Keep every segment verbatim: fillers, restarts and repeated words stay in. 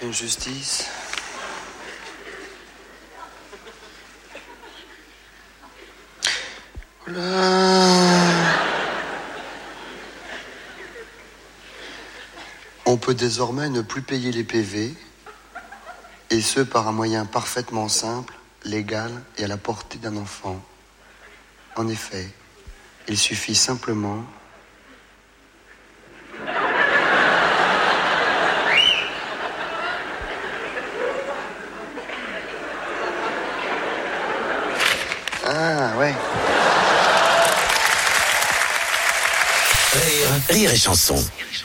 Injustice. On peut désormais ne plus payer les P V, et ce par un moyen parfaitement simple, légal et à la portée d'un enfant. En effet, il suffit simplement... Ah, ouais. Rire, rire et chanson.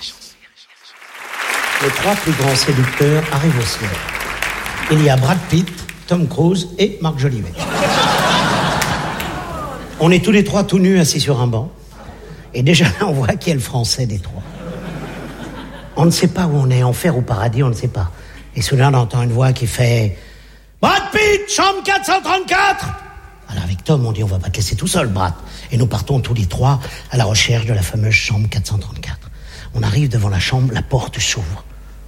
Les trois plus grands séducteurs arrivent au ciel. Il y a Brad Pitt, Tom Cruise et Marc Jolivet. On est tous les trois tout nus assis sur un banc. Et déjà là, on voit qui est le français des trois. On ne sait pas où on est, enfer ou paradis, on ne sait pas. Et soudain, on entend une voix qui fait « Brad Pitt, chambre quatre cent trente-quatre !» Alors avec Tom, on dit « On va pas te laisser tout seul, Brad !» Et nous partons tous les trois à la recherche de la fameuse chambre quatre cent trente-quatre. On arrive devant la chambre, la porte s'ouvre.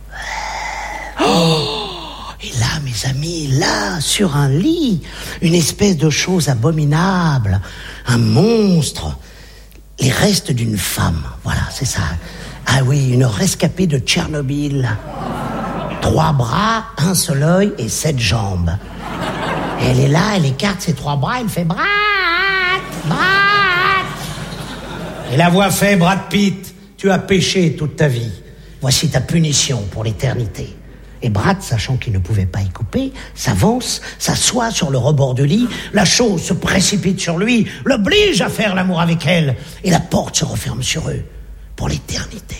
Oh! Et là, mes amis, là, sur un lit, une espèce de chose abominable, un monstre, les restes d'une femme. Voilà, c'est ça. Ah oui, une rescapée de Tchernobyl. Trois bras, un seul œil et sept jambes. Et elle est là, elle écarte ses trois bras, elle fait Brad, Brad. Et la voix fait Brad Pitt, tu as péché toute ta vie. Voici ta punition pour l'éternité. Et Brad, sachant qu'il ne pouvait pas y couper, s'avance, s'assoit sur le rebord du lit, la chose se précipite sur lui, l'oblige à faire l'amour avec elle, et la porte se referme sur eux, pour l'éternité.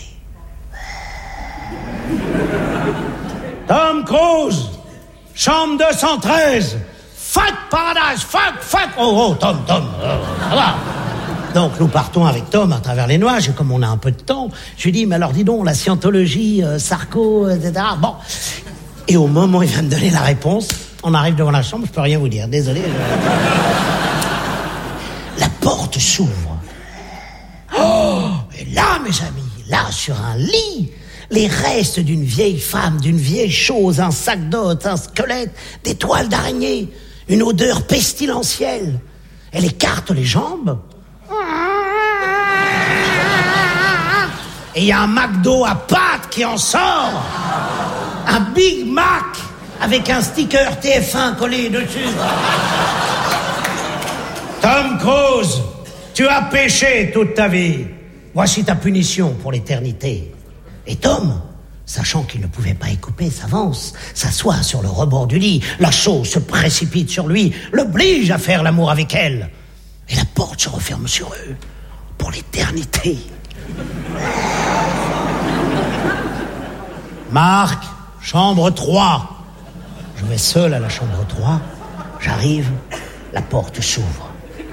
Tom Cruise, chambre deux cent treize, fuck paradise, fuck, fuck, oh, oh, Tom, Tom, oh, ça va. Donc nous partons avec Tom à travers les nuages, et comme on a un peu de temps, je lui dis, mais alors dis donc, la scientologie, euh, Sarko, et cetera. Bon. Et au moment où il va me donner la réponse, on arrive devant la chambre, je peux rien vous dire, désolé. Je... La porte s'ouvre. Oh, et là, mes amis, là, sur un lit, les restes d'une vieille femme, d'une vieille chose, un sac d'os, un squelette, des toiles d'araignée, une odeur pestilentielle. Elle écarte les jambes. Et il y a un McDo à pâtes qui en sort. Un Big Mac avec un sticker T F un collé dessus. Tom Cruise, tu as péché toute ta vie. Voici ta punition pour l'éternité. Et Tom, sachant qu'il ne pouvait pas y couper, s'avance, s'assoit sur le rebord du lit. La chose se précipite sur lui, l'oblige à faire l'amour avec elle. Et la porte se referme sur eux pour l'éternité. Marc, chambre trois. Je vais seul à la chambre trois. J'arrive, la porte s'ouvre.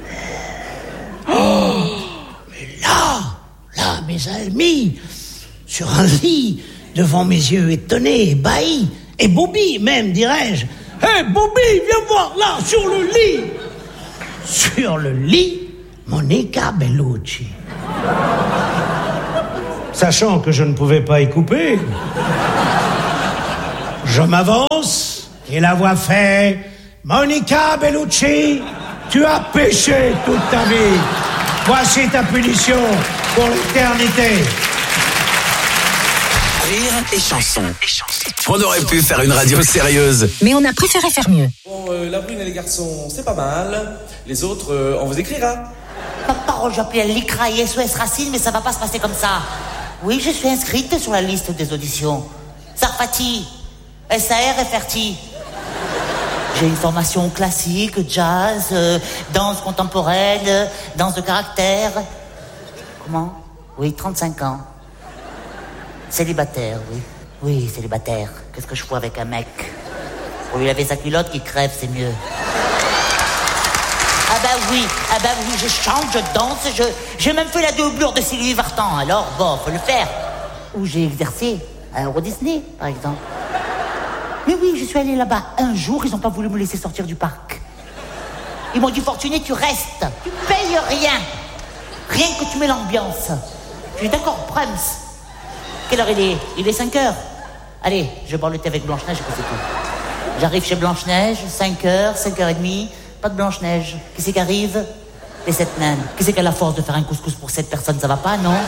Oh, mais là, là, mes amis, sur un lit, devant mes yeux étonnés, ébahis, et Bobby même, dirais-je. Hé, hey, Bobby, viens voir là, sur le lit. Sur le lit, Monica Bellucci. Sachant que je ne pouvais pas y couper, je m'avance et la voix fait « Monica Bellucci, tu as péché toute ta vie. Voici ta punition pour l'éternité. » Rire et chanson. On aurait pu faire une radio sérieuse, mais on a préféré faire mieux. Bon, euh, la brune et les garçons, c'est pas mal. Les autres, euh, on vous écrira. Papa, j'appelle l'I C R A et S O S Racine, mais ça va pas se passer comme ça. Oui, je suis inscrite sur la liste des auditions. Sarfati, S A R F R T. J'ai une formation classique, jazz, euh, danse contemporaine, euh, danse de caractère. Comment? Oui, trente-cinq ans. Célibataire, oui. Oui, célibataire. Qu'est-ce que je fous avec un mec? Pour lui laver sa culotte, qui crève, c'est mieux. Ah bah oui, ah bah oui, je chante, je danse, je... j'ai même fait la doublure de Sylvie Vartan, alors bon, faut le faire. Ou j'ai exercé à Euro Disney, par exemple. Mais oui, je suis allée là-bas un jour, ils n'ont pas voulu me laisser sortir du parc. Ils m'ont dit, Fortuné, tu restes, tu payes rien. Rien que tu mets l'ambiance. Je dis, d'accord, Prams. Quelle heure il est? Il est cinq heures. Allez, je bois le thé avec Blanche-Neige et que c'est tout. J'arrive chez Blanche-Neige, cinq heures, cinq heures trente, pas de Blanche-Neige. Qui c'est qui arrive? Les sept naines. Qui c'est qui a la force de faire un couscous pour sept personnes? Ça va pas, non?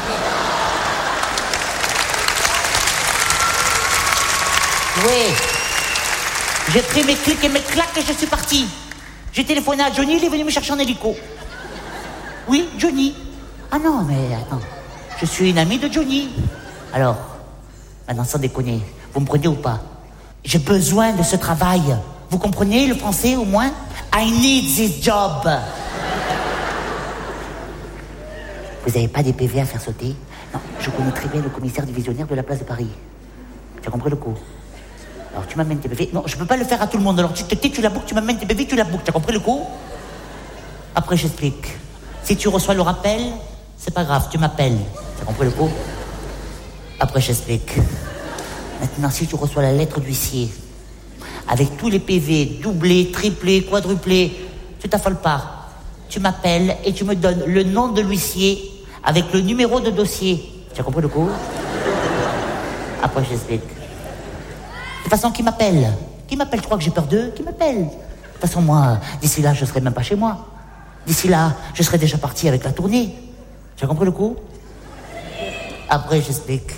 Oui. J'ai pris mes clics et mes claques et je suis parti. J'ai téléphoné à Johnny, il est venu me chercher en hélico. Oui, Johnny. Ah non, mais attends. Je suis une amie de Johnny. Alors, maintenant, sans déconner, vous me prenez ou pas? J'ai besoin de ce travail. Vous comprenez le français au moins? I need this job. Vous n'avez pas des P V à faire sauter? Non, je connais très bien le commissaire divisionnaire de la place de Paris. Tu as compris le coup? Alors tu m'amènes tes P V. Non, je peux pas le faire à tout le monde. Alors tu te tais, tu la boucles, tu m'amènes tes P V, tu la boucles. Tu as compris le coup? Après j'explique. Si tu reçois le rappel, c'est pas grave, tu m'appelles. Tu as compris le coup? Après j'explique. Maintenant, si tu reçois la lettre d'huissier, avec tous les P V, doublés, triplés, quadruplés, tu t'affoles pas. Tu m'appelles et tu me donnes le nom de l'huissier avec le numéro de dossier. Tu as compris le coup? Après, j'explique. De toute façon, qui m'appelle? Qui m'appelle? Tu crois que j'ai peur d'eux? Qui m'appelle? De toute façon, moi, d'ici là, je serai même pas chez moi. D'ici là, je serai déjà parti avec la tournée. Tu as compris le coup? Après, j'explique.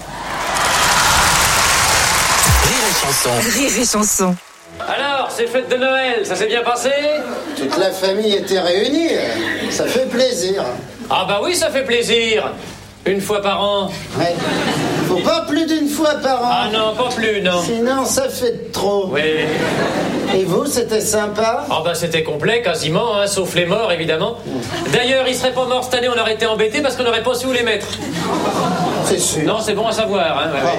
Rire et chanson. Rire et chanson. Alors, c'est fête de Noël, ça s'est bien passé? Toute la famille était réunie, ça fait plaisir. Ah bah oui, ça fait plaisir. Une fois par an. Ouais. Faut pas plus d'une fois par an. Ah non, pas plus, non. Sinon, ça fait trop. Oui. Et vous, c'était sympa? Ah bah c'était complet, quasiment, hein, sauf les morts, évidemment. D'ailleurs, ils seraient pas morts cette année, on aurait été embêtés parce qu'on n'aurait pas su où les mettre. C'est sûr. Non, c'est bon à savoir, hein. Ouais, Ah, ouais.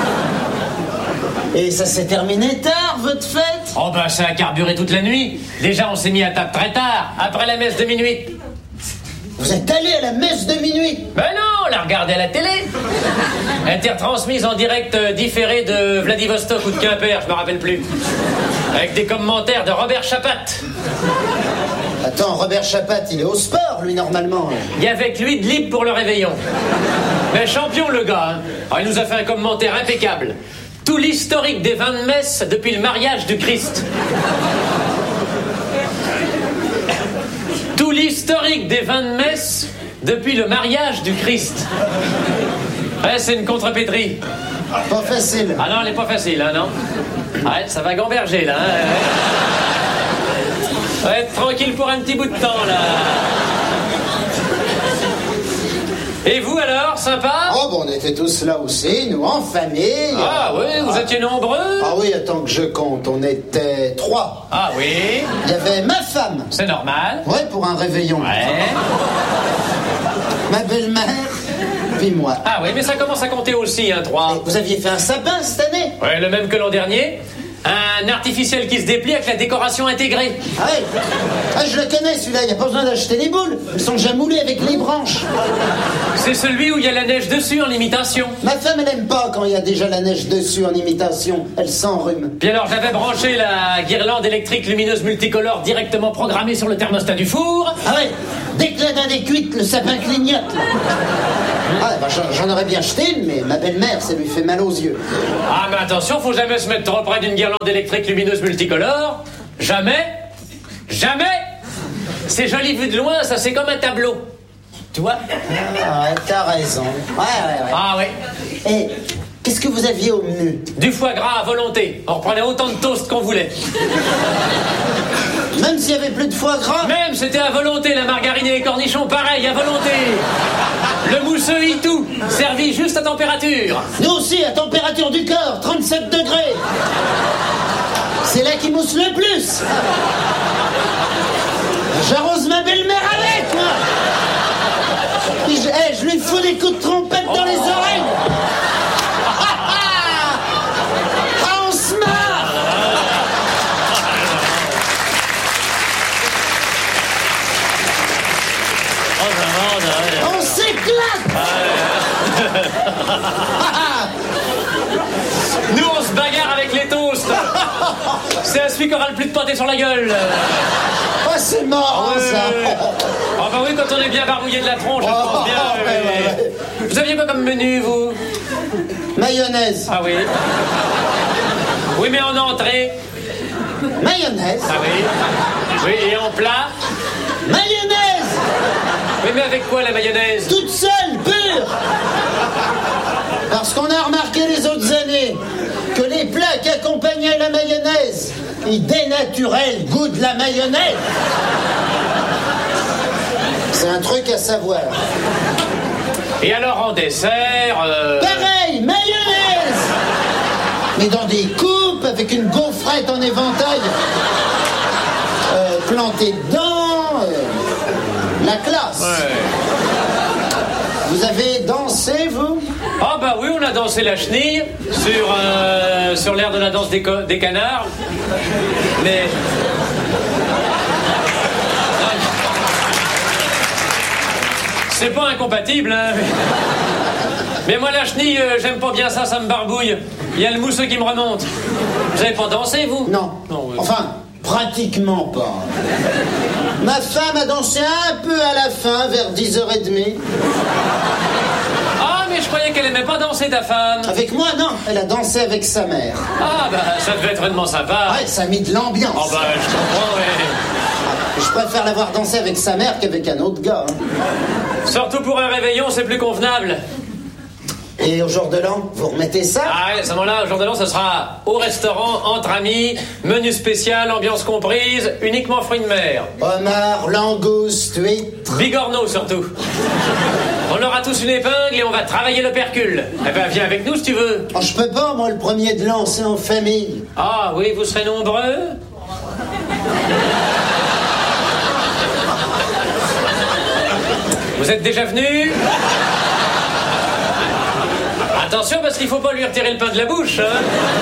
Et ça s'est terminé tard, votre fête? Oh bah ça a carburé toute la nuit. Déjà, on s'est mis à table très tard, après la messe de minuit. Vous êtes allé à la messe de minuit? Ben non, on l'a regardé à la télé. Intertransmise en direct euh, différé de Vladivostok ou de Quimper, je me rappelle plus. Avec des commentaires de Robert Chapat. Attends, Robert Chapat, il est au sport, lui, normalement. Il y avait que lui de libre pour le réveillon. Mais champion, le gars. Hein. Alors, il nous a fait un commentaire impeccable. Tout l'historique des vins de messe depuis le mariage du Christ. Tout l'historique des vins de messe depuis le mariage du Christ. Ouais, c'est une contrepétrie. Pas facile. Ah non, elle est pas facile, hein, non? Ouais, ça va gamberger, là. Hein, ouais. Ouais, être tranquille pour un petit bout de temps, là. Et vous, alors, sympa? Oh, bon, on était tous là aussi, nous, en famille. Ah oui, vous étiez nombreux? Ah oui, attends que je compte, on était trois. Ah oui? Il y avait ma femme. C'est normal. Ouais, pour un réveillon. Ouais. Ma belle-mère, puis moi. Ah oui, mais ça commence à compter aussi, hein, trois. Et vous aviez fait un sapin cette année? Ouais, le même que l'an dernier. Un artificiel qui se déplie avec la décoration intégrée. Ah oui. Ah, je le connais celui-là, il n'y a pas besoin d'acheter les boules. Elles sont déjà moulées avec les branches. C'est celui où il y a la neige dessus en imitation. Ma femme, elle aime pas quand il y a déjà la neige dessus en imitation. Elle s'enrhume. Puis alors, j'avais branché la guirlande électrique lumineuse multicolore directement programmée sur le thermostat du four. Ah ouais. Dès que la dinde est cuite, le sapin clignote. Ah, bah, j'en, j'en aurais bien acheté une, mais ma belle-mère, ça lui fait mal aux yeux. Ah, mais attention, faut jamais se mettre trop près d'une guirlande électrique lumineuse multicolore. Jamais. Jamais. C'est joli vu de loin, ça, c'est comme un tableau. Tu vois? Ah ouais, t'as raison. Ouais, ouais, ouais. Ah oui. Et qu'est-ce que vous aviez au menu? Du foie gras à volonté. On reprenait autant de toast qu'on voulait. Même s'il y avait plus de foie gras? Même, c'était à volonté, la margarine et les cornichons, pareil, à volonté. Le mousseux et tout, servi juste à température. Nous aussi, à température du corps, trente-sept degrés. C'est là qu'il mousse le plus. J'arrose ma belle-mère avec, moi. Et je, hey, je lui fous des coups de trompette dans les oreilles. Ah, on se marre. On s'éclate. Nous, on se bagarre avec les toasts. C'est à celui qui aura le plus de pâté sur la gueule. Oh, c'est marrant, Ah ouais. ça. Ah bah oui, quand on est bien barbouillé de la tronche, je Oh, pense bien. ouais, oui. ouais, ouais. Vous aviez quoi comme menu, vous? Mayonnaise. Ah oui. Oui, mais en entrée. Mayonnaise. Ah oui. Oui, et en plat? Mayonnaise. Oui, mais avec quoi la mayonnaise? Toute seule, pure. Parce qu'on a remarqué les autres années que les plats qui accompagnaient la mayonnaise, ils dénaturaient le goût de la mayonnaise. C'est un truc à savoir. Et alors en dessert... Euh... Pareil, mayonnaise. Mais dans des coupes, avec une gaufrette en éventail, euh, plantée dedans, euh, la classe. Ouais. Vous avez dansé, vous? Ah bah oui, on a dansé la chenille sur, euh, sur l'air de la danse des, co- des canards. Mais... C'est pas incompatible, hein. Mais moi, la chenille, euh, j'aime pas bien ça, ça me barbouille. Il y a le mousseux qui me remonte. Vous avez pas dansé, vous? Non. Non, ouais. Enfin, pratiquement pas. Ma femme a dansé un peu à la fin, vers dix heures trente. Ah, mais je croyais qu'elle aimait pas danser, ta femme. Avec moi, non. Elle a dansé avec sa mère. Ah, bah, ça devait être vraiment sympa. Ouais, ça a mis de l'ambiance. Oh, bah, je comprends, ouais. Je préfère l'avoir dansé avec sa mère qu'avec un autre gars. Hein. Surtout pour un réveillon, c'est plus convenable. Et au jour de l'an, vous remettez ça? Ah, à ce moment-là, au jour de l'an, ce sera au restaurant, entre amis, menu spécial, ambiance comprise, uniquement fruits de mer. Homard, langouste, huître. Bigorneau, surtout. On aura tous une épingle et on va travailler le percule. Eh ben, viens avec nous si tu veux. Oh, je peux pas, moi, le premier de l'an, c'est en famille. Ah oui, vous serez nombreux? Vous êtes déjà venus? Attention, parce qu'il faut pas lui retirer le pain de la bouche, hein.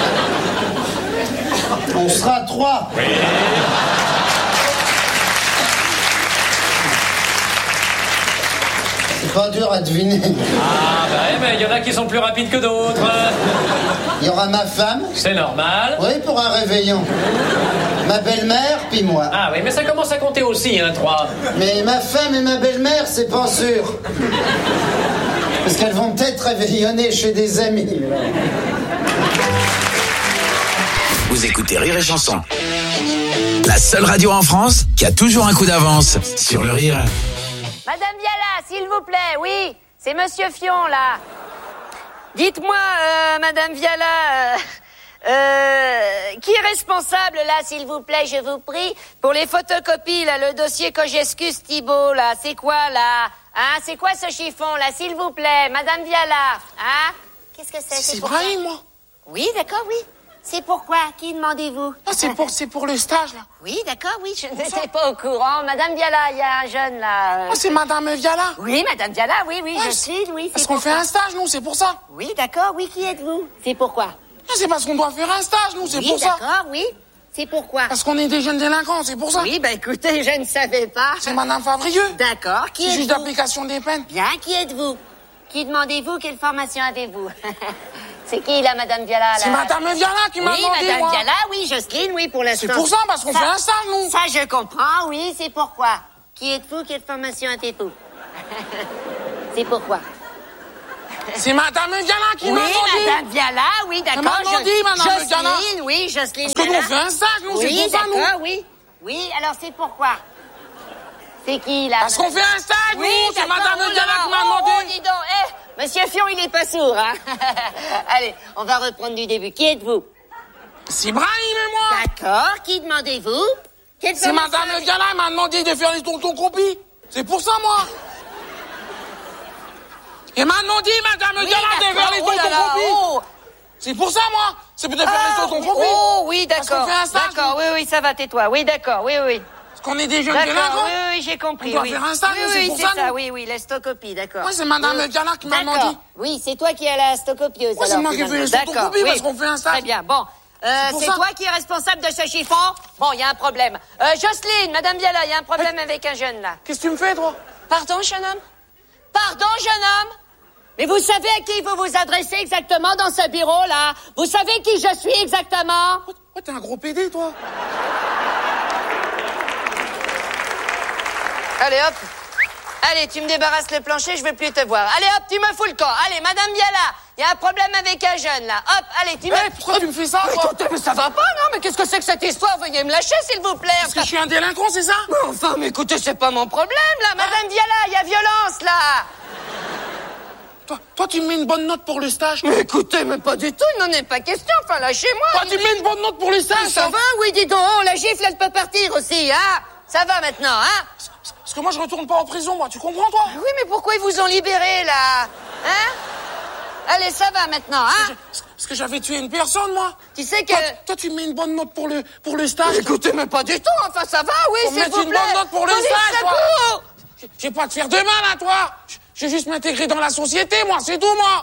On sera trois. Oui. C'est pas dur à deviner. Ah, bah, eh, mais il y en a qui sont plus rapides que d'autres. Il y aura ma femme. C'est normal. Oui, pour un réveillon. Ma belle-mère, puis moi. Ah oui, mais ça commence à compter aussi, hein, trois. Mais ma femme et ma belle-mère, c'est pas sûr. Parce qu'elles vont peut-être réveillonner chez des amis. Vous écoutez Rire et Chanson. La seule radio en France qui a toujours un coup d'avance sur le rire. Madame Viala, s'il vous plaît, oui, c'est Monsieur Fion, là. Dites-moi, euh, Madame Viala, euh, euh, qui est responsable, là, s'il vous plaît, je vous prie, pour les photocopies, là, le dossier Kogescus Thibault, là, c'est quoi, là? Hein, c'est quoi ce chiffon, là, s'il vous plaît, Madame Viala, hein? Qu'est-ce que c'est? C'est pourquoi? Brahim, moi. Oui, d'accord, oui. C'est pourquoi? Qui demandez-vous? Ah, c'est pour, c'est pour le stage, là. Oui, d'accord, oui, je n'étais pas au courant. Madame Viala, il y a un jeune, là. euh, Ah, c'est Madame Viala. Oui, Madame Viala, oui, oui, Ouais, je suis, oui. Parce c'est qu'on fait pourquoi. un stage, nous, c'est pour ça. Oui, d'accord, oui, qui êtes-vous? C'est pourquoi? Ah, c'est parce qu'on doit faire un stage, nous, c'est Oui, pour ça. d'accord, oui. C'est pourquoi? Parce qu'on est des jeunes délinquants, c'est pour ça. Oui, ben écoutez, je ne savais pas. C'est Madame Favrieux. D'accord, qui C'est juste êtes-vous? d'application des peines. Bien, qui êtes-vous? Qui demandez-vous? Quelle formation avez-vous? C'est qui, là, Madame Viala, là? C'est Madame Viala qui m'a Oui, demandé, Madame moi. Viala, oui, Jocelyne, oui, pour l'instant. C'est pour ça, parce qu'on fait un stage, nous. Ça, je comprends, oui, c'est pourquoi. Qui êtes-vous? Quelle formation avez-vous? C'est pourquoi. C'est Madame Viala qui Oui, m'a demandé. Madame Viala, oui, d'accord. m'a demandé, Jo- Madame Viala. Jocelyne, oui, Jocelyne Parce que nous, Viala. on fait un stage, nous, c'est Oui, pour ça, nous. d'accord, oui. Oui, alors c'est pourquoi. C'est qui, là? Parce qu'on fait un stage, Oui, nous. C'est d'accord, Madame oh là Viala là, qui m'a oh, demandé. oh, dis donc, eh, Monsieur Fion, il est pas sourd, hein. Allez, on va reprendre du début. Qui êtes-vous? C'est Brahim et moi. D'accord, qui demandez-vous? Quelle C'est formation Madame avez- Viala, elle m'a demandé de faire les tontons compis. C'est pour ça, moi. Elle m'a demandé, Madame Oui, Viala, de faire d'accord, les oh là tontons là, compis. oh. C'est pour ça, moi. C'est pour de faire Ah, les tontons compis. oh, oui, Parce d'accord. qu'on fait un stage, D'accord, oui, oui, ça va, tais-toi. Oui, d'accord, oui, oui. Parce qu'on est des jeunes D'accord, délinquants. oui, oui, j'ai compris. On doit oui. faire un stage, oui, mais c'est oui, pour c'est ça, ça, nous. oui, oui, la stocopie, d'accord. Ouais, c'est Madame Oui. Viala qui m'a D'accord. demandé. Oui, c'est toi qui es la stocopieuse. Ouais, c'est alors, moi qui finalement. fais les D'accord, photocopies oui. parce qu'on fait un stage. Très bien, bon. Euh, C'est pour c'est ça. toi qui es responsable de ce chiffon? Bon, il y a un problème. Euh, Jocelyne, Madame Viala, il y a un problème avec un jeune, là. Qu'est-ce que tu me fais, toi? Pardon, jeune homme? Pardon, jeune homme? Mais vous savez à qui vous vous adressez exactement dans ce bureau-là? Vous savez qui je suis exactement? Oh, t'es un gros pédé, toi. Allez, hop. Allez, tu me débarrasses le plancher, je veux plus te voir. Allez, hop, tu me fous le camp. Allez, Madame Viala, il y a un problème avec un jeune, là. Hop, allez, tu me... Eh, pourquoi tu me fais ça, Mais toi écoutez, mais ça va pas, non? Mais qu'est-ce que c'est que cette histoire? Veuillez me lâcher, s'il vous plaît. Parce que je suis un délinquant, c'est ça? Mais enfin, mais écoutez, c'est pas mon problème, là. Madame Viala, il y a violence, là. Toi, toi, tu me mets une bonne note pour le stage? Mais écoutez, mais pas du tout, il n'en est pas question. Enfin, lâchez-moi. Toi, tu me mets une bonne note pour le stage? Ça hein? va? Oui, dis donc, oh, la gifle, elle peut partir aussi, hein? Ça va maintenant, hein? Parce que moi, je retourne pas en prison, moi. Tu comprends, toi? Oui, mais pourquoi ils vous ont libéré, là? Hein? Allez, ça va maintenant, hein? Parce que j'avais tué une personne, moi. Tu sais que... Toi, toi, tu me mets une bonne note pour le, pour le stage? Écoutez, mais pas du tout, enfin, ça va, oui, Faut s'il mettre vous une plaît. bonne note pour le Police, stage, toi. secours. Je vais pas te faire de mal, à toi. Je vais juste m'intégrer dans la société, moi, c'est tout, moi.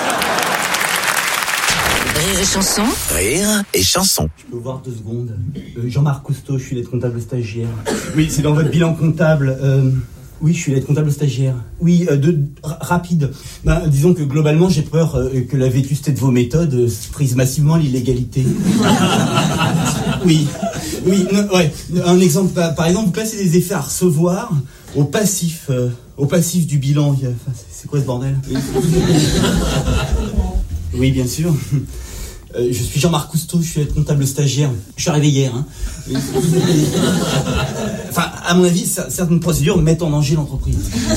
Rire et chanson. Rire et chanson. Je peux vous voir deux secondes. Euh, Jean-Marc Cousteau, je suis l'aide comptable stagiaire. Oui, c'est dans votre bilan comptable. Euh, oui, je suis l'aide comptable stagiaire. Oui, euh, de, r- rapide. Ben, disons que globalement, j'ai peur euh, que la vétusté de vos méthodes euh, frise massivement l'illégalité. Oui, oui, non, ouais. Un exemple, par, par exemple, vous classez des effets à recevoir au passif, euh, au passif du bilan. Enfin, c'est, c'est quoi ce bordel? Oui, bien sûr. Euh, je suis Jean-Marc Cousteau, je suis comptable stagiaire. Je suis arrivé hier. Hein. Enfin, à mon avis, ça, certaines procédures mettent en danger l'entreprise.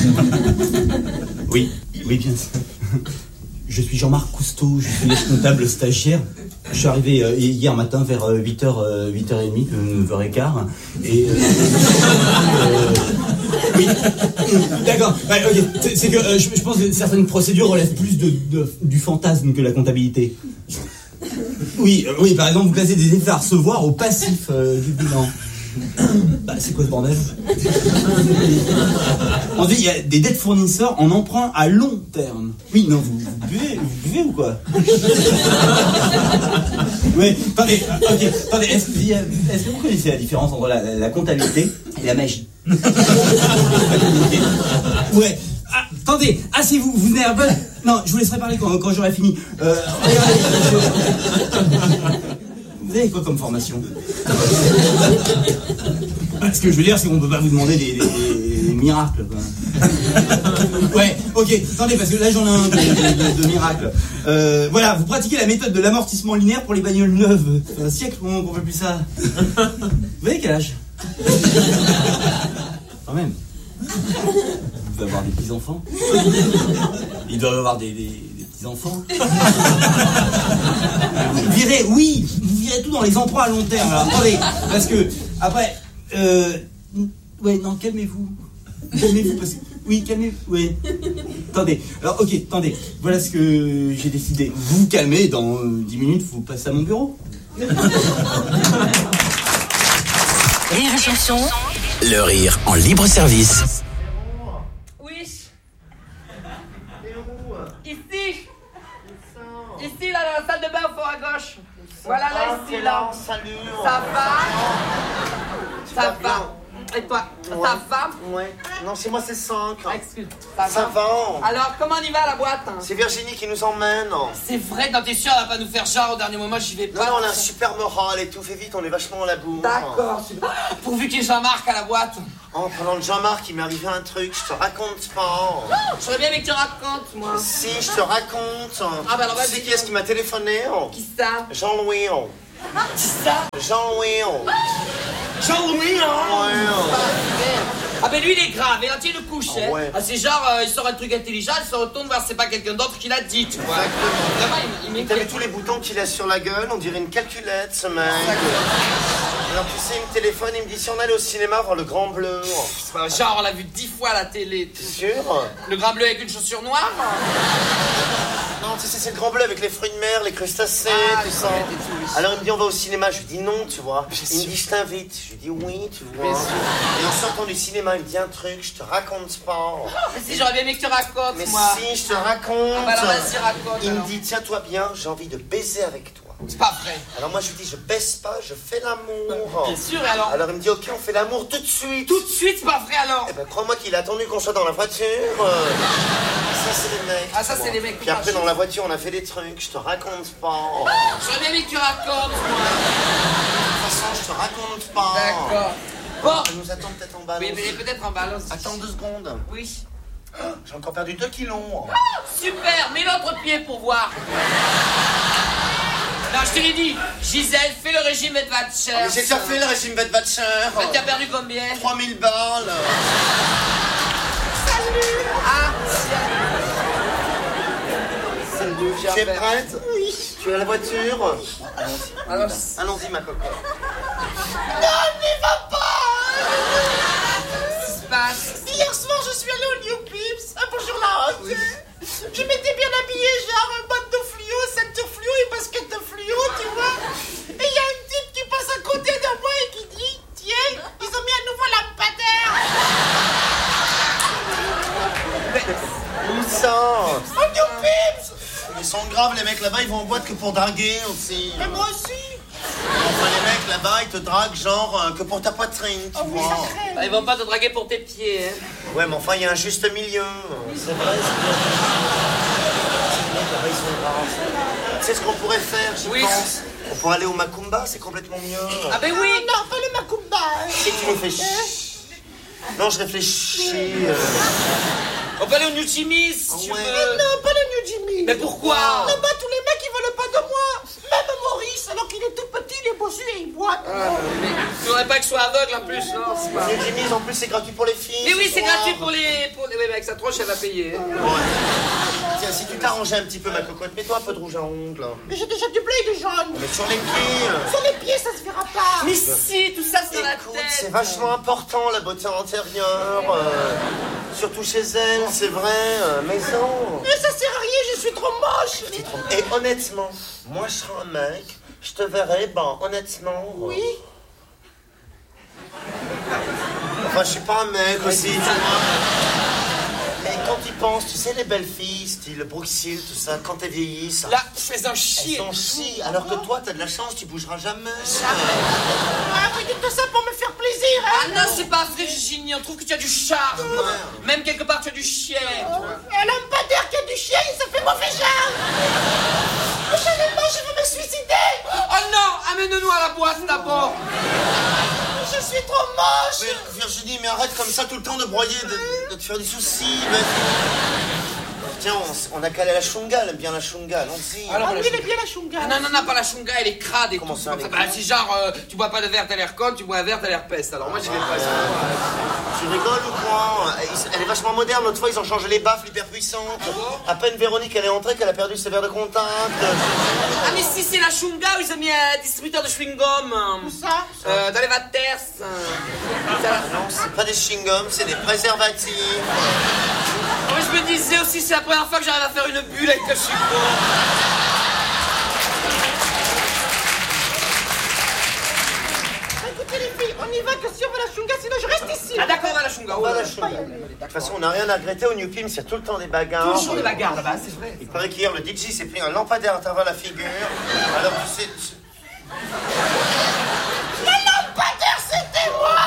Oui, oui, bien sûr. Je suis Jean-Marc Cousteau, je suis comptable stagiaire. Je suis arrivé euh, hier matin vers euh, huit heures, euh, huit heures trente, euh, neuf heures quinze. Et... Euh, euh, oui, d'accord. Ouais, okay. C'est, c'est que euh, je, je pense que certaines procédures relèvent plus de, de, du fantasme que la comptabilité. Oui, euh, oui, par exemple, vous classez des effets à recevoir au passif euh, du bilan. Bah, c'est quoi ce bordel? On dit il y a des dettes fournisseurs en emprunt à long terme. Oui, non, vous, vous buvez, vous buvez ou quoi? Oui, attendez, ok, attendez, est-ce, est-ce que vous connaissez la différence entre la, la, la comptabilité et la magie? Ouais. Ah, attendez, asseyez-vous, vous venez un peu. Non, je vous laisserai parler quand, quand j'aurai fini. Euh, regardez, je... Vous avez quoi comme formation? Ah, ce que je veux dire, c'est qu'on peut pas vous demander des, des, des, des miracles, quoi. Ouais, ok, attendez, parce que là j'en ai un de, de, de, de miracle. Euh, voilà, vous pratiquez la méthode de l'amortissement linéaire pour les bagnoles neuves. Ça fait un siècle qu'on qu'on fait plus ça. Vous avez quel âge? Quand même. Vous devez avoir des petits-enfants. Ils doivent avoir des, des, des petits-enfants. Vous virez, oui, vous virez tout dans les emprunts à long terme. Alors attendez, parce que, après, euh, ouais, non, calmez-vous. Calmez-vous, parce que, oui, calmez-vous, oui. Attendez, alors ok, attendez, voilà ce que j'ai décidé. Vous vous calmez, dans euh, dix minutes, vous passez à mon bureau. Rire et chanson. Le rire en libre service. Ici, ici là dans la salle de bain au fond à gauche. Voilà là ici là. Salut. Ça va? Ça va. Et toi, Ouais. ça va? Ouais. Non, c'est moi, c'est cinq. Excuse. Ça, Ça va? va. Alors, comment on y va à la boîte? C'est Virginie qui nous emmène. C'est vrai, non, t'es sûr, elle va pas nous faire genre au dernier moment, j'y vais Non, pas. non, on a un super moral et tout. Fais vite, on est vachement à la bourre. D'accord, super. Pourvu qu'il y ait Jean-Marc à la boîte. En parlant de Jean-Marc, il m'est arrivé un truc, je te raconte pas. Je serais bien, mais que tu racontes, moi. Si, je te raconte. Ah, bah alors, vas-y. Tu sais qui est-ce qui m'a téléphoné? Qui ça? Jean-Louis. Qui ça? Jean-Louis. Jean-Louis, hein? Ouais. Ah ben lui il est grave, et là tu le couches, Ah hein. ouais. Ah, c'est genre, euh, il sort un truc intelligent, il se retourne voir si c'est pas quelqu'un d'autre qui l'a dit, tu vois. Exactement. Vraiment, il, il T'avais m'inquiète. tous les boutons qu'il a sur la gueule, on dirait une calculette, ce mec. Alors tu sais, il me téléphone, il me dit si on allait au cinéma voir le Grand Bleu. Enfin, genre, on l'a vu dix fois à la télé. T'es sûr? Le grand bleu avec une chaussure noire? Non, tu sais, c'est le Grand Bleu avec les fruits de mer, les crustacés, Ah, tout les ça. crevettes et tout, oui. Alors il me dit on va au cinéma, je lui dis non, tu vois. Bien Il me sûr. dit je t'invite, je lui dis oui, tu vois. Bien sûr. Et en sortant du cinéma, il me dit un truc, je te raconte pas. Mais si, j'aurais bien aimé que tu racontes, Mais moi. si, je te raconte. Ah bah alors vas-y, raconte, Il me alors. dit tiens-toi bien, j'ai envie de baiser avec toi. C'est pas vrai. Alors moi je lui dis je baisse pas, je fais l'amour. Bien sûr, et alors? Alors il me dit ok, on fait l'amour tout de suite. Tout de suite, c'est pas vrai alors? Eh ben crois-moi qu'il a attendu qu'on soit dans la voiture. Euh, Ça c'est les mecs. Ah, ça, tu c'est vois. les mecs. Puis après dans la voiture on a fait des trucs, je te raconte pas. J'aurais bien aimé que tu racontes, moi. De toute façon je te raconte pas. D'accord. Bon. Elle nous attend peut-être en bas. Oui, mais peut-être en bas. Allons-y. Attends deux secondes. Oui. Oh, j'ai encore perdu deux kilos. Oh, super, mets l'autre pied pour voir. Non, je te l'ai dit, Gisèle, fais le régime Vedvatcher. Mais j'ai déjà fait le régime Vedvatcher. Mais t'as perdu combien? trois mille balles. Salut. Ah, salut, tu es prête? Oui. Tu es à la voiture? Allons-y. Allons-y. Allons-y, ma cocotte. Non, n'y va pas. Qu'est-ce qui se passe? Hier soir, je suis allée au New Pips. Ah, bonjour la honte. Oui. Je m'étais bien habillée, genre un botte de fluo, ceinture fluo et basket de fluo, tu vois. Et il y a une type qui passe à côté de moi et qui dit, tiens, ils ont mis un nouveau lampadaire. Où ça? Au New Pips. Ils sont graves, les mecs là-bas, ils vont en boîte que pour draguer aussi. Mais moi aussi. Enfin, les mecs là-bas, ils te draguent genre euh, que pour ta poitrine, tu oh, vois. Oui, bah, ils vont pas te draguer pour tes pieds, hein. Ouais, mais enfin, il y a un juste milieu. Oui, c'est vrai, c'est vrai. Ils sont graves. Tu sais ce qu'on pourrait faire, j'y oui. pense. On pourrait aller au Macumba, c'est complètement mieux. Ah ben oui. Non, pas le Macumba. Et tu me fais chier. Non, je réfléchis. Euh... On peut aller au New Jimmy's, si oh, tu ouais. veux. Mais non, pas le New Jimmy's. Mais pourquoi? Là-bas, tous les mecs, ils veulent pas de moi. Même Maurice, alors qu'il est tout petit, il est bossu et il boit. Ah, mais tu voudrais pas que je sois aveugle en plus, non? C'est pas... New Jimmy's, en plus, c'est gratuit pour les filles. Mais oui, c'est gratuit pour les... Pour les... Oui, mais avec sa tronche, elle va payer. Ouais. Tiens, si tu t'arrangeais un petit peu, ma cocotte, mets-toi un peu de rouge à ongles. Mais j'ai déjà du blé et du jaune. Mais sur les pieds. Sur les pieds, ça se verra pas. Mais si, tout ça, c'est dans la tête. C'est vachement important, la beauté intérieure. Euh, surtout chez elle, c'est vrai. Euh, mais non. Mais ça sert à rien, je suis trop moche. Trop... Et honnêtement, moi, je serais un mec, je te verrais, ben, honnêtement... Oui. Enfin, je suis pas un mec aussi, tu vois. Mais quand tu penses, tu sais, les belles filles, style Bruxelles, tout ça, quand elles vieillissent... Là, fais un chier. Elles s'en chient, alors que toi, t'as de la chance, tu bougeras jamais. Ah, vous dites tout ça pour me faire plaisir, hein? Ah non, c'est pas vrai, Virginie, on trouve que tu as du charme. Ouais. Même quelque part, tu as du chien. Oh. Elle aime pas dire qu'il y a du chien, ça fait mauvais genre. Prochainement, je veux me suicider. Oh non, amène-nous à la boîte d'abord. Je suis trop moche. Mais Virginie, mais arrête comme ça tout le temps de broyer, de, de te faire des soucis. Mais... Tiens, on, on a calé la chunga, elle aime bien la chunga, allons-y. Ah oui, elle aime bien la chunga. Non, non, non, pas la chunga, elle est crade et comment tout. ça, elle est bah, c'est genre, euh, tu bois pas de verre, t'as l'air con, tu bois un verre, t'as l'air peste. Alors moi, j'y vais pas. Tu rigoles ou quoi? Elle est vachement moderne, l'autre fois, ils ont changé les baffes, l'hyper puissante. Ah bon? À peine Véronique, elle est entrée, qu'elle a perdu ses verres de contact. Ah, mais si c'est la chunga, ils ont mis un distributeur de chewing-gum. Où ça? euh, Dans les vaters. Non, c'est pas des chewing-gums, c'est des préservatifs. Moi, je me disais aussi, c'est la première fois que j'arrive à faire une bulle avec le chewing-gum. Écoutez les filles, on y va que si on va la chunga, sinon je reste ici. Ah d'accord, on va la chunga. On va la chunga. De toute façon, on n'a rien à regretter au New Pims, il y a tout le temps des bagarres. Toujours des bagarres là-bas, c'est vrai. Il paraît qu'hier, le D J s'est pris un lampadaire à travers la figure. Alors tu sais... Tu... Le lampadaire, c'était moi.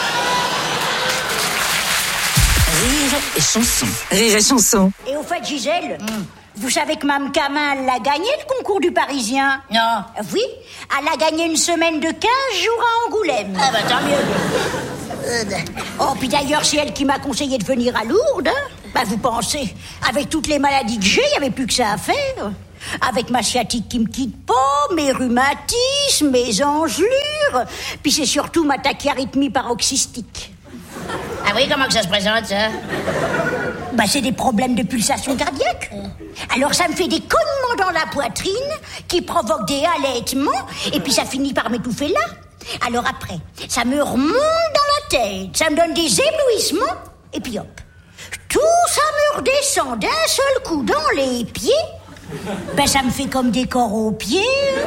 Rire et chanson. Rire et chanson. Et au fait, Gisèle, mm. vous savez que Mme Camin, elle a gagné le concours du Parisien? Non. Oui, elle a gagné une semaine de quinze jours à Angoulême. Ah bah tant mieux. Oh, puis d'ailleurs, c'est elle qui m'a conseillé de venir à Lourdes. Hein. Bah, vous pensez, avec toutes les maladies que j'ai, il n'y avait plus que ça à faire. Avec ma sciatique qui me quitte pas, mes rhumatismes, mes engelures, puis c'est surtout ma tachyarrhythmie paroxystique. Ah oui, comment que ça se présente, ça? Bah, c'est des problèmes de pulsation cardiaque. Alors, ça me fait des cognements dans la poitrine qui provoquent des halètements, et puis ça finit par m'étouffer là. Alors après, ça me remonte dans la tête, ça me donne des éblouissements, et puis hop, tout ça me redescend d'un seul coup dans les pieds. Ben, ça me fait comme des corps aux pieds.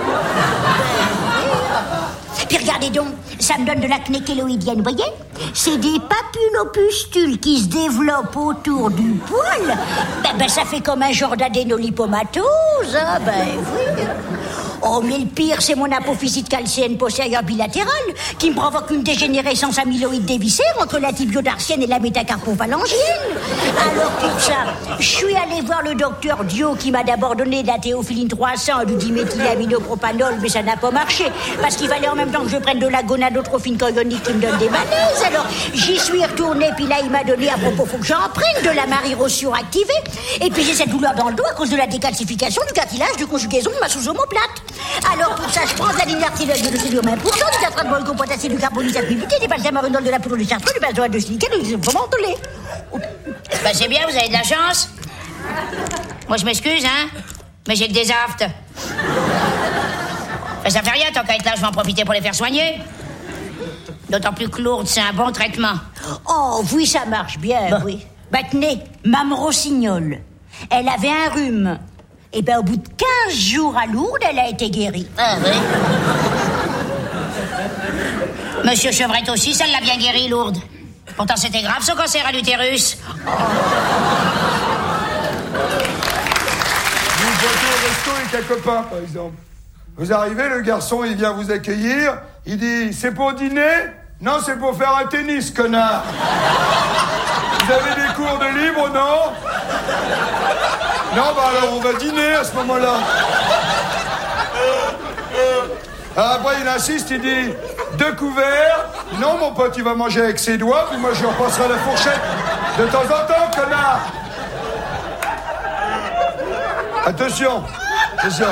Puis regardez donc, ça me donne de l'acné kéloïdienne, vous voyez? C'est des papulopustules qui se développent autour du poil. Ben, ben ça fait comme un genre d'adénolipomatose, hein, ben oui. Oh, mais le pire, c'est mon apophysite calcéenne postérieure bilatérale qui me provoque une dégénérescence amyloïde des viscères entre la tibiodartienne et la métacarpophalangienne. Alors pour ça, je suis allé voir le docteur Dio qui m'a d'abord donné de la théophiline trois cents et du diméthylaminopropanol, mais ça n'a pas marché parce qu'il fallait en même temps que je prenne de la gonadotrophine chorionique qui me donne des malaises. Alors j'y suis retournée, puis là il m'a donné à propos, faut que j'en prenne de la marirosure activée. Et puis j'ai cette douleur dans le dos à cause de la décalcification du cartilage de conjugaison de ma sous-omoplate. Alors pour ça, je prends de la ligne artérielle de l'océlium un pour cent, du catradol compotassé, du carbonysate publié, des balsamarundol, de la poudre de chartreux, du basoate de silica, du fomentolé. Bah c'est bien, vous avez de la chance. Moi je m'excuse, hein, mais j'ai que des aftes. Bah, ça fait rien, tant qu'à être là, je vais en profiter pour les faire soigner. D'autant plus que Lourdes, c'est un bon traitement. Oh oui, ça marche bien, bah. oui. Bah tenez, Mme Rossignol, elle avait un rhume. Et ben au bout de quinze jours à Lourdes, elle a été guérie. Ah oui. Monsieur Chevrette aussi, ça l'a bien guéri, Lourdes. Pourtant c'était grave son cancer à l'utérus. Vous partez au resto avec un copain, par exemple. Vous arrivez, le garçon, il vient vous accueillir. Il dit, c'est pour dîner? Non, c'est pour faire un tennis, connard. Vous avez des cours de libre, non? Non, bah alors on va dîner à ce moment-là. Alors après, il insiste, il dit, deux couverts. Non, mon pote, il va manger avec ses doigts, puis moi, je lui repasserai la fourchette de temps en temps, connard. Attention, attention.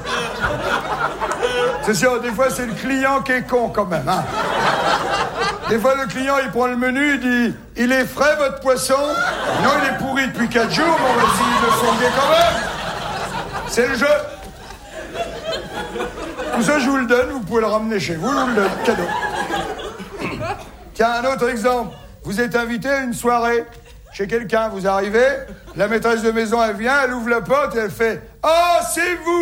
Attention, des fois, c'est le client qui est con, quand même, hein. Des fois, le client, il prend le menu, il dit « Il est frais, votre poisson ?» Non, il est pourri depuis quatre jours, mais on va essayer de le sauver quand même. C'est le jeu. Tout ça, je vous le donne, vous pouvez le ramener chez vous, je vous le donne, cadeau. Tiens, un autre exemple. Vous êtes invité à une soirée chez quelqu'un, vous arrivez, la maîtresse de maison, elle vient, elle ouvre la porte et elle fait « Oh, c'est vous !»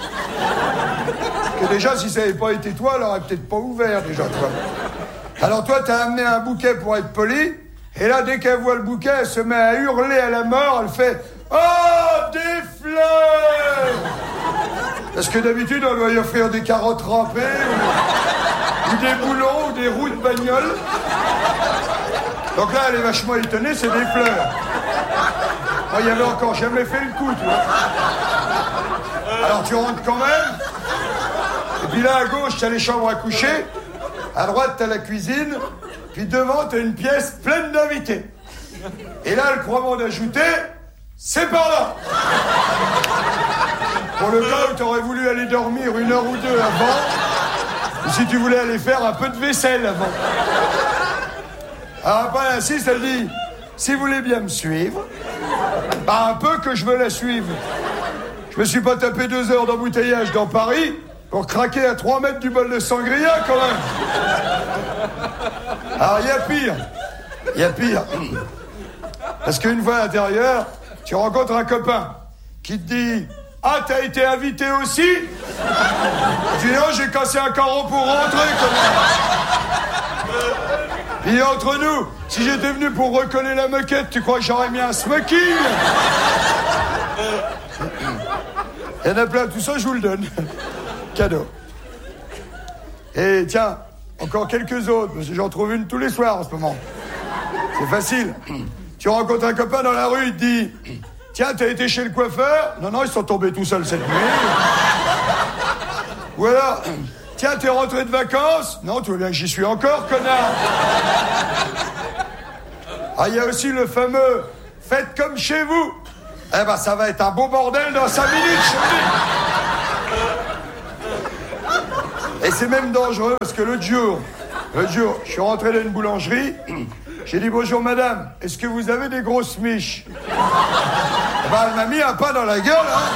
Que déjà, si ça n'avait pas été toi, elle aurait peut-être pas ouvert, déjà, toi. Alors toi, t'as amené un bouquet pour être poli, et là, dès qu'elle voit le bouquet, elle se met à hurler à la mort, elle fait « Oh, des fleurs !» Parce que d'habitude, on doit y offrir des carottes râpées, ou, ou des boulons, ou des roues de bagnole. Donc là, elle est vachement étonnée, c'est des fleurs. Moi, il y avait encore jamais fait le coup, tu vois. Alors tu rentres quand même, et puis là, à gauche, t'as les chambres à coucher, à droite, t'as la cuisine, puis devant, t'as une pièce pleine d'invités. Et là, le croisement d'ajouter, c'est par là. Pour le cas où t'aurais voulu aller dormir une heure ou deux avant, ou si tu voulais aller faire un peu de vaisselle avant. Alors après, elle insiste, elle dit, si vous voulez bien me suivre, bah un peu que je veux la suivre. Je me suis pas tapé deux heures d'embouteillage dans Paris pour craquer à trois mètres du bol de sangria, quand même. Alors, il y a pire. Il y a pire. Parce qu'une fois à l'intérieur, tu rencontres un copain qui te dit « Ah, t'as été invité aussi ?» Tu dis « Non, j'ai cassé un carreau pour rentrer, quand même. » Et entre nous, si j'étais venu pour recoller la moquette, tu crois que j'aurais mis un smoking? Il y en a plein, tout ça, je vous le donne. Cadeau. Et tiens, encore quelques autres, parce que j'en trouve une tous les soirs en ce moment. C'est facile. Tu rencontres un copain dans la rue, il te dit « Tiens, t'as été chez le coiffeur ?» Non, non, ils sont tombés tout seuls cette nuit. Ou alors « Tiens, t'es rentré de vacances ?» Non, tu vois bien que j'y suis encore, connard. Ah, il y a aussi le fameux « Faites comme chez vous ». Eh ben, ça va être un beau bordel dans cinq minutes, je te dis. Et c'est même dangereux, parce que l'autre jour, l'autre jour, je suis rentré dans une boulangerie, j'ai dit « Bonjour, madame, est-ce que vous avez des grosses miches ?» Eh ben, elle m'a mis un pas dans la gueule, hein.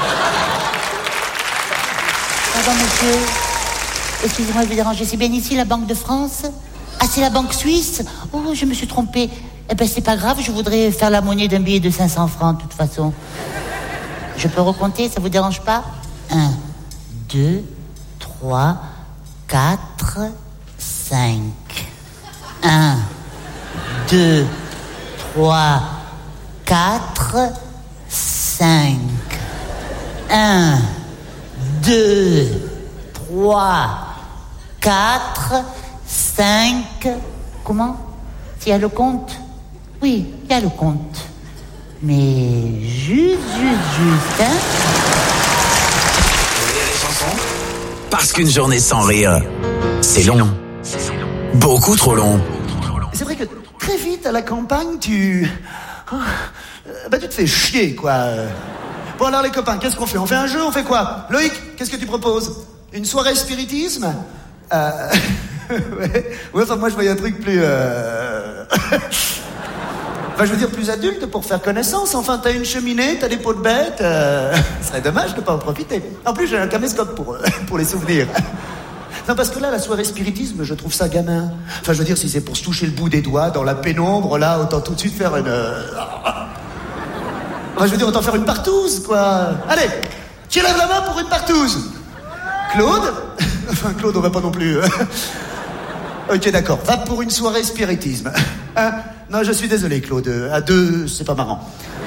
Pardon, monsieur. Excusez-moi de vous déranger, c'est bien ici, la Banque de France? Ah, c'est la Banque Suisse? Oh, je me suis trompée. Eh ben, c'est pas grave, je voudrais faire la monnaie d'un billet de cinq cents francs, de toute façon. Je peux recompter, ça vous dérange pas? Un, deux, trois, quatre, cinq. Un, deux, trois, quatre, cinq. Un, deux... trois, quatre, cinq... Comment? Il y a le compte? Oui, il y a le compte. Mais juste, juste, juste, hein? Parce qu'une journée sans rire, c'est long. Beaucoup trop long. C'est vrai que très vite à la campagne, tu... Oh, bah tu te fais chier, quoi. Bon alors les copains, qu'est-ce qu'on fait? On fait un jeu, on fait quoi? Loïc, qu'est-ce que tu proposes? Une soirée spiritisme? Euh... ouais. ouais, enfin moi je voyais un truc plus... Euh... Enfin, je veux dire, plus adulte pour faire connaissance. Enfin, t'as une cheminée, t'as des pots de bête. Euh... Ce serait dommage de pas en profiter. En plus, j'ai un caméscope pour, euh, pour les souvenirs. Non, parce que là, la soirée spiritisme, je trouve ça gamin. Enfin, je veux dire, si c'est pour se toucher le bout des doigts dans la pénombre, là, autant tout de suite faire une... Euh... Enfin, je veux dire, autant faire une partouze, quoi. Allez, qui lève la main pour une partouze? Claude? Enfin, Claude aurait pas non plus... Euh... Ok, d'accord. Va pour une soirée spiritisme. Hein? Non, je suis désolé, Claude. À deux, c'est pas marrant.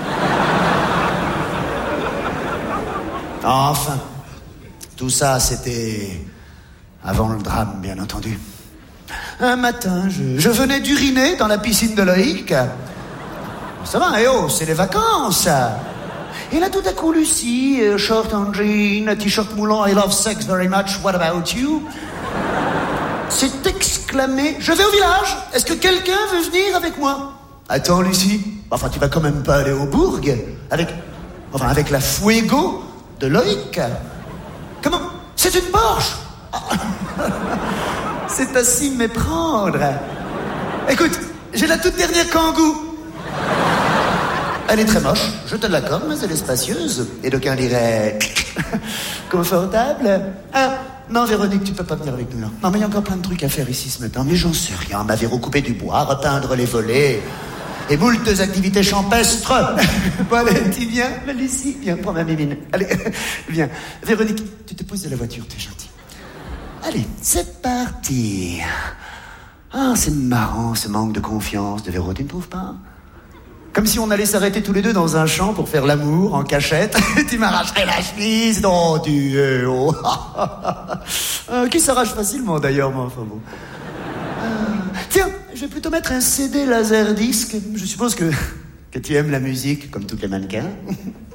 Enfin, tout ça, c'était avant le drame, bien entendu. Un matin, je, je venais d'uriner dans la piscine de Loïc. Ça va, eh oh, c'est les vacances. Et là, tout à coup, Lucie, short en jean, t-shirt moulant, I love sex very much, what about you? s'est exclamé « Je vais au village, est-ce que quelqu'un veut venir avec moi ?» Attends, Lucie, enfin, tu vas quand même pas aller au bourg avec... Enfin, avec la Fuego de Loïc. Comment? C'est une Porsche. C'est à s'y méprendre. Écoute, j'ai la toute dernière Kangoo. Elle est très moche, je te l'accorde, mais elle est spacieuse. Et d'aucuns diraient... confortable. Ah, non, Véronique, tu peux pas venir avec nous, là. Non, mais il y a encore plein de trucs à faire ici ce matin. Mais j'en sais rien. M'avait recoupé du bois, repeindre les volets... et moultes activités champestres. Bon, allez, tu viens, la Lucie, viens, prends ma mimine. Allez, viens. Véronique, tu te pousses de la voiture, t'es gentil. Allez, c'est parti. Ah, c'est marrant, ce manque de confiance de Véro, tu ne trouves pas? Comme si on allait s'arrêter tous les deux dans un champ pour faire l'amour en cachette. Tu m'arracherais la chemise, non, tu... Euh, oh. euh, qui s'arrache facilement, d'ailleurs, moi, enfin bon. Tiens, je vais plutôt mettre un C D laserdisc. Je suppose que, que tu aimes la musique, comme tous les mannequins.